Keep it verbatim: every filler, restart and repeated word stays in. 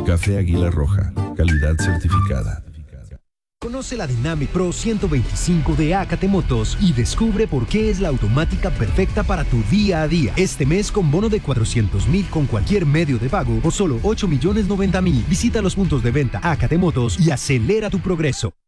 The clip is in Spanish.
Café Águila Roja, calidad certificada. Conoce la Dynamic Pro ciento veinticinco de Acate Motos y descubre por qué es la automática perfecta para tu día a día. Este mes con bono de cuatrocientos mil con cualquier medio de pago o solo ocho millones noventa mil. Visita los puntos de venta Acate Motos y acelera tu progreso.